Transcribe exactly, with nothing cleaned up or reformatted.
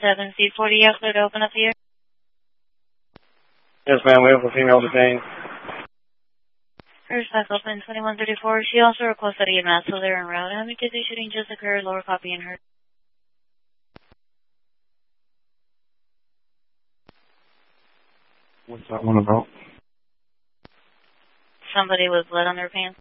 seven C forty, you clear to open up here? Yes, ma'am. We have a female detained. First back open, twenty-one thirty-four. She also requested a mass so they're en route. How many did they shooting just occurred? Lower copy in her. What's that one about? Somebody with blood on their pants.